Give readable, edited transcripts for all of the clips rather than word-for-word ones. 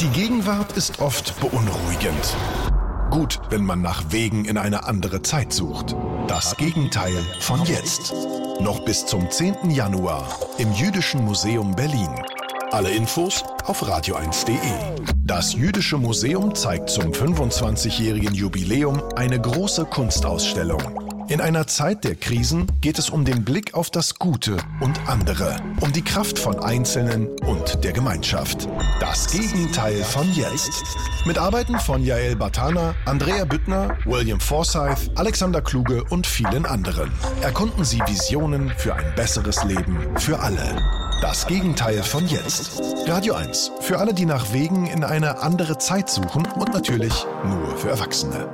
Die Gegenwart ist oft beunruhigend. Gut, wenn man nach Wegen in eine andere Zeit sucht. Das Gegenteil von jetzt. Noch bis zum 10. Januar im Jüdischen Museum Berlin. Alle Infos auf radio1.de. Das Jüdische Museum zeigt zum 25-jährigen Jubiläum eine große Kunstausstellung. In einer Zeit der Krisen geht es um den Blick auf das Gute und andere, um die Kraft von Einzelnen und der Gemeinschaft. Das Gegenteil von jetzt. Mit Arbeiten von Yael Bartana, Andrea Büttner, William Forsythe, Alexander Kluge und vielen anderen. Erkunden Sie Visionen für ein besseres Leben für alle. Das Gegenteil von jetzt. Radio 1. Für alle, die nach Wegen in eine andere Zeit suchen und natürlich nur für Erwachsene.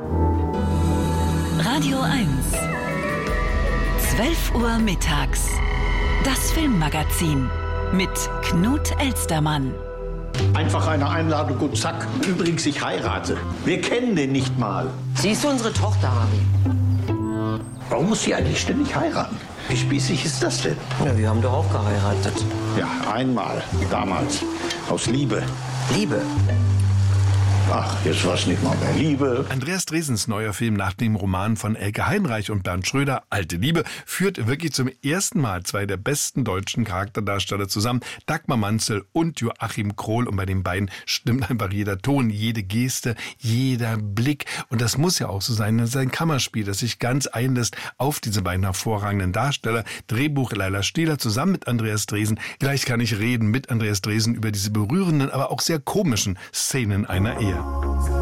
Radio 1. 12 Uhr mittags. Das Filmmagazin mit Knut Elstermann. Einfach eine Einladung und zack. Übrigens, ich heirate. Wir kennen den nicht mal. Sie ist unsere Tochter, Harry. Warum muss sie eigentlich ständig heiraten? Wie spießig ist das denn? Ja, wir haben doch auch geheiratet. Ja, einmal. Damals. Aus Liebe. Liebe. Ach, jetzt war's nicht mal mehr Liebe. Andreas Dresens neuer Film nach dem Roman von Elke Heinreich und Bernd Schröder, Alte Liebe, führt wirklich zum ersten Mal zwei der besten deutschen Charakterdarsteller zusammen, Dagmar Manzel und Joachim Krohl. Und bei den beiden stimmt einfach jeder Ton, jede Geste, jeder Blick. Und das muss ja auch so sein. Das ist ein Kammerspiel, das sich ganz einlässt auf diese beiden hervorragenden Darsteller. Drehbuch Laila Stieler zusammen mit Andreas Dresen. Gleich kann ich reden mit Andreas Dresen über diese berührenden, aber auch sehr komischen Szenen einer Ehe.